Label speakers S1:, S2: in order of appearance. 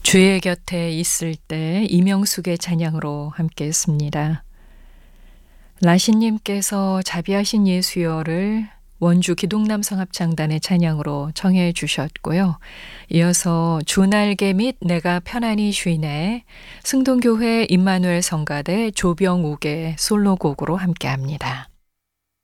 S1: 주의 곁에 있을 때 이명숙의 찬양으로 함께 했습니다. 라신님께서 자비하신 예수여를 원주 기동남성합창단의 찬양으로 청해 주셨고요. 이어서 주날개 및 내가 편안히 쉬네 승동교회 임마누엘 성가대 조병욱의 솔로곡으로 함께합니다.